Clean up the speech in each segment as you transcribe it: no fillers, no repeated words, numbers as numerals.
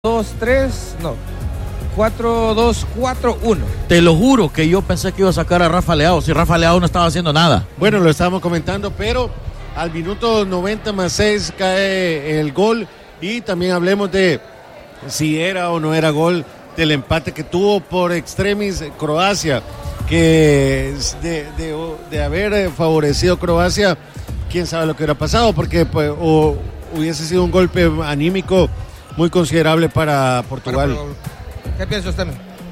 4-2-4-1. Te lo juro que yo pensé que iba a sacar a Rafa Leao, si Rafa Leao no estaba haciendo nada. Bueno, lo estábamos comentando, pero al minuto 90+6 cae el gol. Y también hablemos de si era o no era gol del empate que tuvo por extremis Croacia, que de haber favorecido Croacia, quién sabe lo que hubiera pasado, porque pues, hubiese sido un golpe anímico muy considerable para Portugal. ¿Qué piensa usted?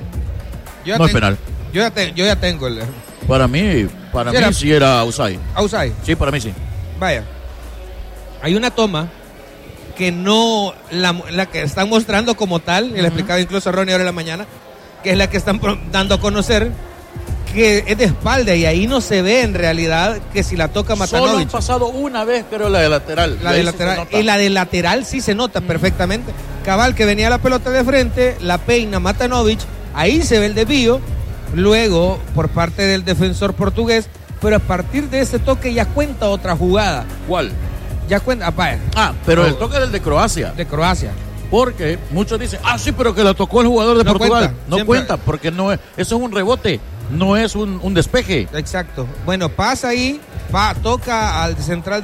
No es penal. Yo ya tengo el... Para mí sí era Ausay. Ausay. Sí, para mí sí. Vaya. Hay una toma que no, la que están mostrando como tal, y la explicaba incluso Ronnie ahora en la mañana, que es la que están dando a conocer, que es de espalda, y ahí no se ve en realidad que si la toca Matanovic. Solo han pasado una vez, pero la de lateral. Y la de lateral sí se nota perfectamente. Cabal, que venía la pelota de frente, la peina Matanovic, ahí se ve el desvío, luego por parte del defensor portugués, pero a partir de ese toque ya cuenta otra jugada. ¿Cuál? Ya cuenta, pero el toque del de Croacia. De Croacia. Porque muchos dicen, sí, pero que la tocó el jugador de Portugal. No cuenta, porque no es, eso es un rebote, no es un despeje. Exacto. Bueno, pasa ahí, toca al central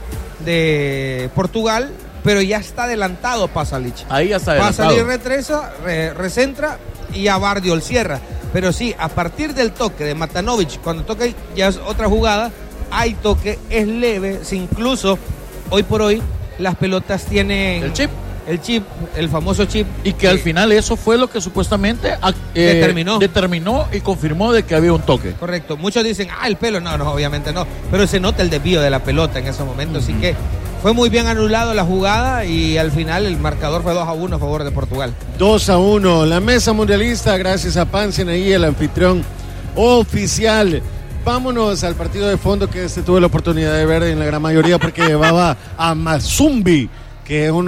de Portugal, pero ya está adelantado Pasalic. Ahí ya está adelantado. Pasalic retresa, recentra y a Bardiol cierra. Pero sí, a partir del toque de Matanovic, cuando toca ya es otra jugada, hay toque, es leve, incluso hoy por hoy las pelotas tienen el chip, el famoso chip. Y que al final eso fue lo que supuestamente determinó y confirmó de que había un toque. Correcto. Muchos dicen, el pelo. No, obviamente no. Pero se nota el desvío de la pelota en ese momento. Así que fue muy bien anulado la jugada y al final el marcador fue 2-1 a favor de Portugal. 2-1. La mesa mundialista, gracias a Pancen ahí, el anfitrión oficial. Vámonos al partido de fondo que tuve la oportunidad de ver en la gran mayoría porque llevaba a Mazumbi, que es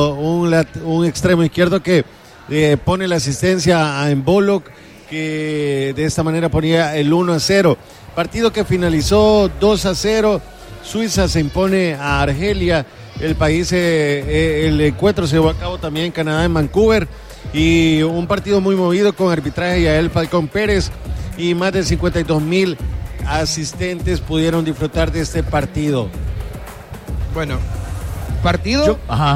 un extremo izquierdo que pone la asistencia a Embolo, que de esta manera ponía el 1-0. Partido que finalizó 2-0. Suiza se impone a Argelia. El país, el encuentro se llevó a cabo también en Canadá, en Vancouver. Y un partido muy movido con arbitraje de Yael Falcón Pérez. Y más de 52,000 asistentes pudieron disfrutar de este partido. Bueno, partido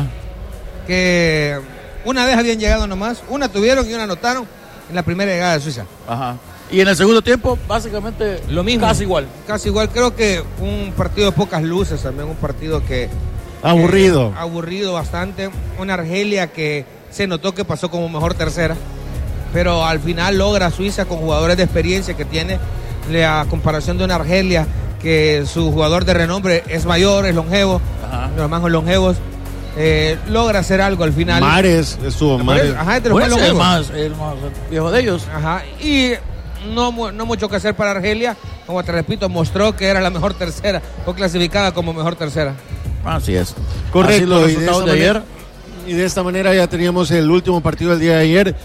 que una vez habían llegado nomás, una tuvieron y una anotaron en la primera llegada de Suiza. Y en el segundo tiempo, básicamente lo mismo. Casi igual. Creo que un partido de pocas luces también, un partido que... Aburrido. Aburrido bastante. Una Argelia que se notó que pasó como mejor tercera, pero al final logra Suiza con jugadores de experiencia que tiene, a comparación de una Argelia que su jugador de renombre es mayor, es longevo, los más longevos, logra hacer algo al final. Mares, estuvo Mares. El más viejo de ellos. Y no mucho que hacer para Argelia, como te repito, mostró que era la mejor tercera, fue clasificada como mejor tercera. Así es. Correcto. Así los resultados de ayer. Y de esta manera ya teníamos el último partido del día de ayer,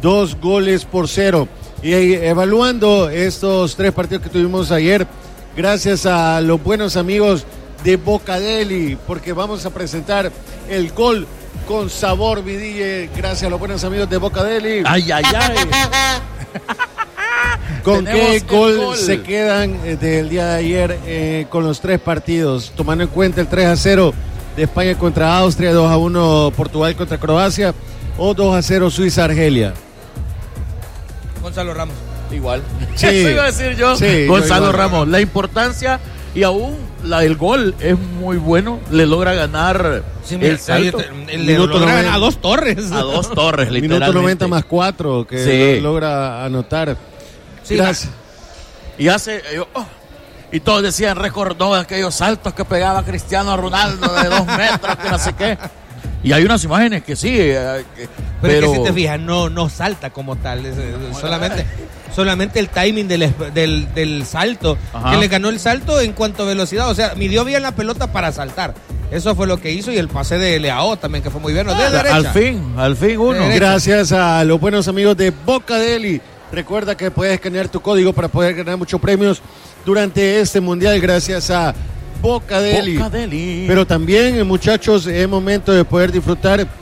2-0. Y evaluando estos 3 partidos que tuvimos ayer, gracias a los buenos amigos de Bocadeli, porque vamos a presentar el gol con sabor Vidille, gracias a los buenos amigos de Bocadeli. ¡Ay! ¿Con qué gol se quedan del día de ayer con los 3 partidos? Tomando en cuenta el 3-0 de España contra Austria, 2-1 Portugal contra Croacia o 2-0 Suiza-Argelia. Gonzalo Ramos. Igual. Sí. Eso iba a decir yo. Sí, Gonzalo Ramos. La importancia y aún el gol es muy bueno. Le logra ganar el salto. Le logra ganar a 2 torres. A 2 torres, literalmente. Minuto 90+4 que logra anotar. Sí, gracias. Y hace... y todos decían, recordó aquellos saltos que pegaba Cristiano Ronaldo de 2 metros, que no sé qué. Y hay unas imágenes que sí. Pero es que si te fijas, no salta como tal. Solamente el timing del salto. Que le ganó el salto en cuanto a velocidad. O sea, midió bien la pelota para saltar. Eso fue lo que hizo. Y el pase de Leao también, que fue muy bien. Al fin uno. Gracias a los buenos amigos de Bocadeli. Recuerda que puedes escanear tu código para poder ganar muchos premios durante este mundial. Gracias a Bocadeli. Pero también, muchachos, es momento de poder disfrutar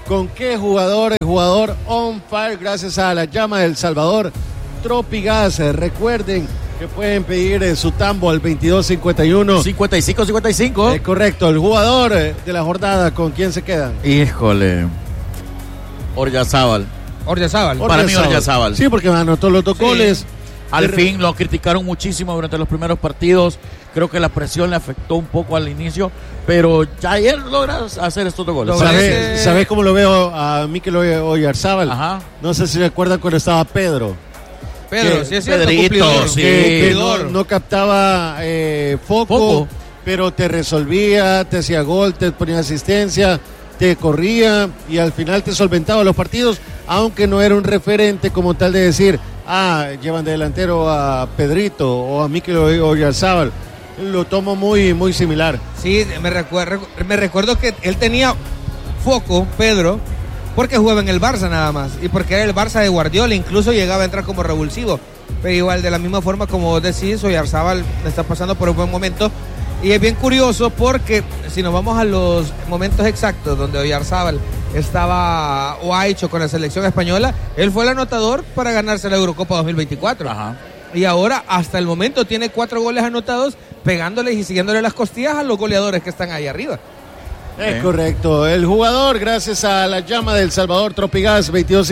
¿Con qué jugador? El jugador on fire gracias a la llama del Salvador, Tropigas. Recuerden que pueden pedir su tambo al 2251. 55. Correcto, el jugador de la jornada, ¿con quién se quedan? Híjole. Oryazábal. Para mí Oryazábal. Sí, porque anotó los 2 goles. Al fin lo criticaron muchísimo durante los primeros partidos. Creo que la presión le afectó un poco al inicio, pero ya ayer logra hacer estos 2 goles. ¿Sabes cómo lo veo a Mikel Oyarzábal? Ajá. No sé si recuerdan cuando estaba Pedro. Sí es cierto, Pedrito, cumplidor. sí. Que no captaba foco, pero te resolvía, te hacía gol, te ponía asistencia, te corría y al final te solventaba los partidos, aunque no era un referente como tal de decir, llevan de delantero a Pedrito o a Mikel Oyarzábal. Lo tomo muy, muy similar. Sí, me recuerdo que él tenía foco, Pedro, porque jugaba en el Barça nada más, y porque era el Barça de Guardiola, incluso llegaba a entrar como revulsivo, pero igual de la misma forma como vos decís, Oyarzábal está pasando por un buen momento, y es bien curioso porque si nos vamos a los momentos exactos donde Oyarzábal estaba o ha hecho con la selección española, él fue el anotador para ganarse la Eurocopa 2024. Ajá. Y ahora, hasta el momento, tiene 4 goles anotados, pegándoles y siguiéndole las costillas a los goleadores que están ahí arriba. Es correcto. El jugador, gracias a la llama del Salvador, Tropigas,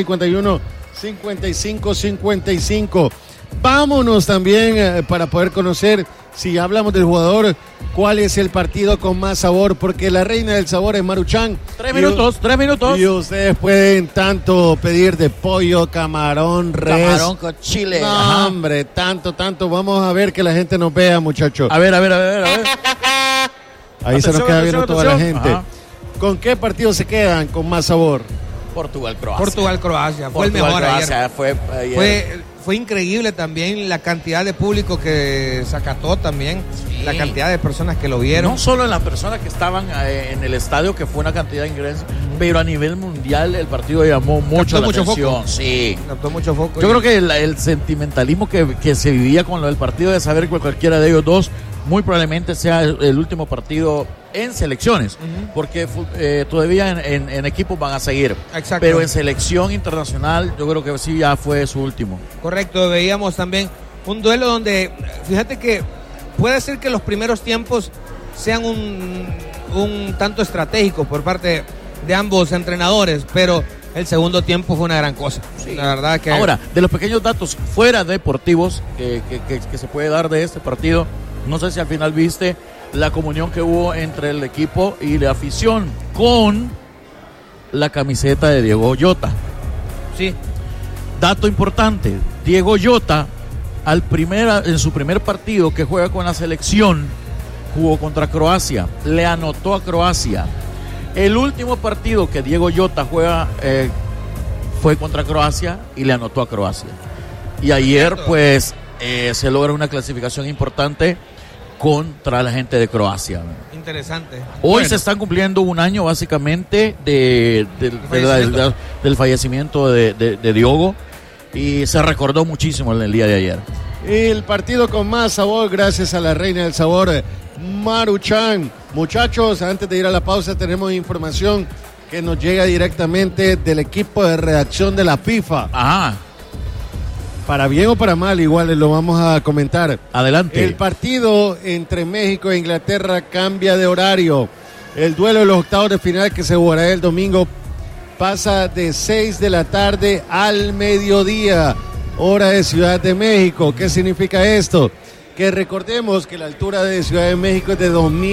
2251-5555. Vámonos también para poder conocer, si ya hablamos del jugador, cuál es el partido con más sabor, porque la reina del sabor es Maruchan. 3 minutos. Y ustedes pueden tanto pedir de pollo, camarón, res. Camarón con chile. No, hombre, tanto. Vamos a ver que la gente nos vea, muchachos. A ver. Ahí se nos queda viendo toda la gente. Ajá. ¿Con qué partido se quedan con más sabor? Portugal-Croacia. Fue el mejor ayer. Fue increíble también la cantidad de público que se acató también, la cantidad de personas que lo vieron. No solo en las personas que estaban en el estadio, que fue una cantidad de ingresos, pero a nivel mundial el partido llamó mucho la atención. Foco. Sí. Captó mucho foco. Yo creo que el sentimentalismo que se vivía con lo del partido, de saber que cualquiera de ellos dos muy probablemente sea el último partido en selecciones, porque todavía en equipos van a seguir. Exacto. Pero en selección internacional yo creo que sí ya fue su último. Correcto, veíamos también un duelo donde, fíjate que puede ser que los primeros tiempos sean un tanto estratégicos por parte de ambos entrenadores, pero el segundo tiempo fue una gran cosa. Sí. La verdad que... Ahora, de los pequeños datos fuera deportivos que se puede dar de este partido, no sé si al final viste la comunión que hubo entre el equipo y la afición con la camiseta de Diego Jota. Sí. Dato importante, Diego Jota en su primer partido que juega con la selección jugó contra Croacia, le anotó a Croacia. El último partido que Diego Jota juega fue contra Croacia y le anotó a Croacia. Y ayer pues se logra una clasificación importante contra la gente de Croacia. Interesante. Hoy se están cumpliendo un año básicamente del fallecimiento de Diogo, y se recordó muchísimo en el día de ayer. El partido con más sabor gracias a la reina del sabor, Maruchan. Muchachos, antes de ir a la pausa tenemos información que nos llega directamente del equipo de redacción de la FIFA. Ajá. Para bien o para mal, igual lo vamos a comentar. Adelante. El partido entre México e Inglaterra cambia de horario. El duelo de los octavos de final, que se jugará el domingo, pasa de 6 de la tarde al mediodía, hora de Ciudad de México. ¿Qué significa esto? Que recordemos que la altura de Ciudad de México es de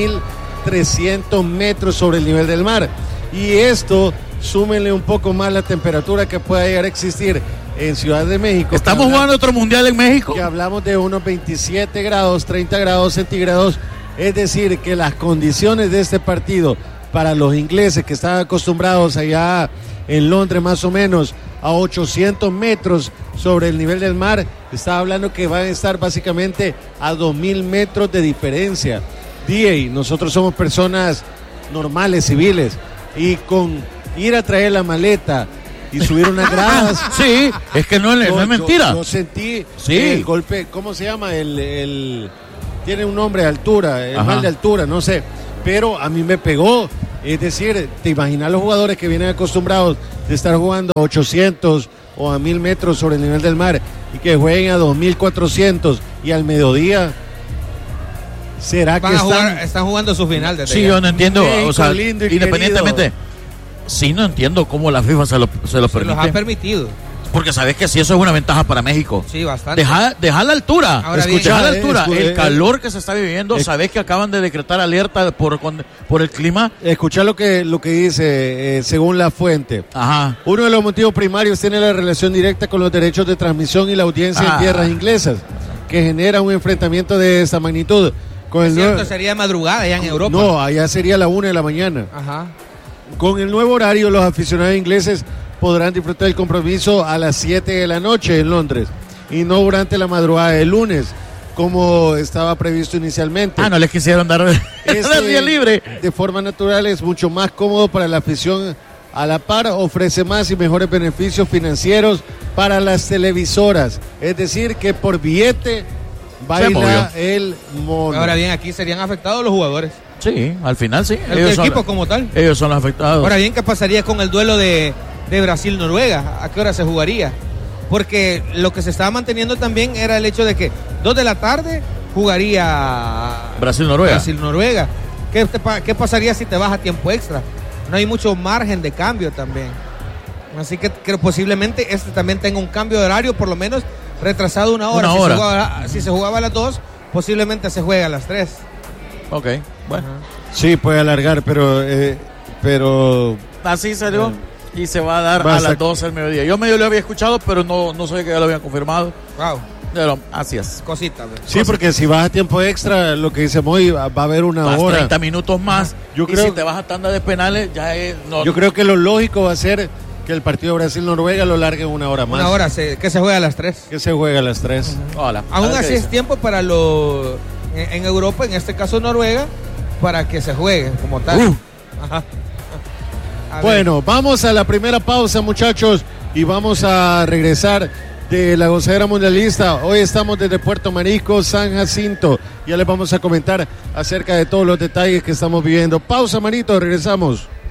2.300 metros sobre el nivel del mar. Y esto, súmenle un poco más la temperatura que pueda llegar a existir en Ciudad de México. ¿Estamos jugando otro mundial en México? Que hablamos de unos 27 grados, 30 grados centígrados. Es decir, que las condiciones de este partido para los ingleses que están acostumbrados allá en Londres más o menos a 800 metros sobre el nivel del mar, está hablando que van a estar básicamente a 2.000 metros de diferencia. Nosotros somos personas normales, civiles, y con ir a traer la maleta y subir unas gradas. Sí, es que no es mentira. Yo sentí el golpe, ¿cómo se llama? Tiene un nombre de altura, el mal de altura, no sé. Pero a mí me pegó Es decir, te imaginas los jugadores que vienen acostumbrados de estar jugando a 800 o a 1000 metros sobre el nivel del mar y que jueguen a 2400 y al mediodía. ¿Será que están jugando su final? Sí, yo no entiendo. México, o sea, lindo y independientemente, sí, no entiendo cómo la FIFA se lo permite. Los ha permitido. Porque sabes que sí, eso es una ventaja para México. Sí, bastante. Deja la altura. Ahora Deja la bien, altura. El calor que se está viviendo. Sabes que acaban de decretar alerta por el clima. Escucha lo que dice, según la fuente. Ajá. Uno de los motivos primarios tiene la relación directa con los derechos de transmisión y la audiencia en tierras inglesas, que genera un enfrentamiento de esta magnitud. Con el cierto, sería madrugada allá en Europa. No, allá sería la 1 de la mañana. Ajá. Con el nuevo horario, los aficionados ingleses podrán disfrutar del compromiso a las 7 de la noche en Londres y no durante la madrugada del lunes, como estaba previsto inicialmente. No les quisieron dar día libre. De forma natural es mucho más cómodo para la afición. A la par, ofrece más y mejores beneficios financieros para las televisoras. Es decir, que por billete baila el mono. Ahora bien, aquí serían afectados los jugadores. Sí, al final sí. El equipo como tal. Ellos son los afectados. Ahora bien, ¿qué pasaría con el duelo de Brasil-Noruega? ¿A qué hora se jugaría? Porque lo que se estaba manteniendo también era el hecho de que 2 de la tarde jugaría Brasil-Noruega. ¿Qué pasaría si te vas a tiempo extra? No hay mucho margen de cambio también. Así que posiblemente también tenga un cambio de horario, por lo menos retrasado una hora. Si se jugaba a las 2, posiblemente se juega a las 3. Ok, bueno. Sí, puede alargar, pero así salió. Y se va a dar a las 12 del mediodía. Yo medio lo había escuchado, pero no sabía que ya lo habían confirmado. Wow. Pero así es. Cosita. Sí, porque si vas a tiempo extra, lo que dice Moy, va a haber una hora. 30 minutos más. Yo creo, y si te vas a tanda de penales, ya es... Yo creo que lo lógico va a ser que el partido Brasil-Noruega lo largue una hora más. Una hora, que se juega a las 3. Que se juega a las 3. Hola. Aún así es tiempo para en Europa, en este caso Noruega, para que se juegue como tal. Ajá. Bueno, vamos a la primera pausa, muchachos, y vamos a regresar de la gozadera mundialista. Hoy estamos desde Puerto Marisco, San Jacinto. Ya les vamos a comentar acerca de todos los detalles que estamos viviendo. Pausa, manito, regresamos.